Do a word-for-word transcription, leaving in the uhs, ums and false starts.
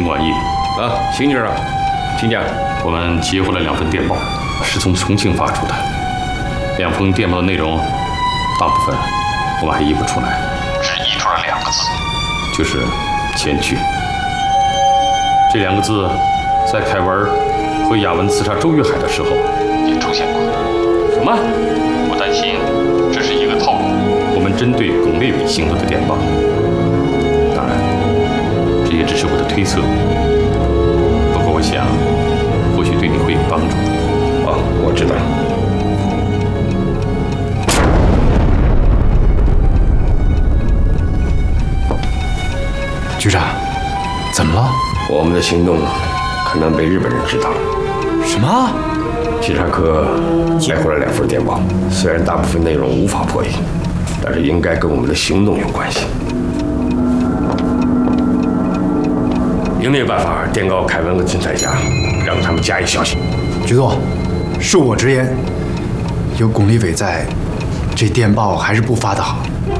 满意。啊，邢局长，听见？我们截获了两份电报，是从重庆发出的。两封电报的内容，大部分我们还译不出来，只译出了两个字，就是“前去”。这两个字，在凯文和雅文刺杀周玉海的时候也出现过。什么？我担心这是一个套路。我们针对巩立伟行动的电报，当然，这也只是我的推测。不过我想，或许对你会有帮助。 啊，我知道。 局长，怎么了？ 我们的行动可能被日本人知道了。 什么？ 稽查科截获了两份电报，虽然大部分内容无法破译，但是应该跟我们的行动有关系。应没有办法电告凯文和金彩霞，让他们加以小心。 局座，恕我直言，有巩立伟在，这电报还是不发的好。